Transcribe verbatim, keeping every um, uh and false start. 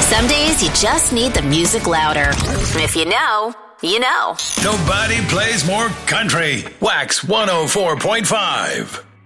Some days you just need the music louder. If you know, you know. Nobody plays more country. Wax one oh four point five.